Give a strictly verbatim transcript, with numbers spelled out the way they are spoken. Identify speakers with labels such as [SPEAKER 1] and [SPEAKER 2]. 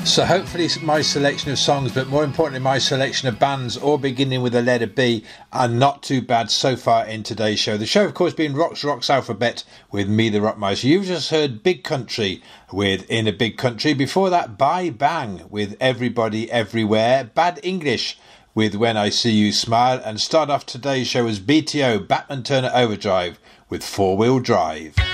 [SPEAKER 1] So hopefully my selection of songs, but more importantly my selection of bands, all beginning with a letter B, are not too bad so far in today's show. The show of course being Rock's Rocks Alphabet with me, the Rockmeister. You've just heard Big Country with In a Big Country. Before that, Bye Bang with Everybody Everywhere. Bad English with When I See You Smile. And start off today's show as B T O, Batman Turner Overdrive with Four Wheel Drive.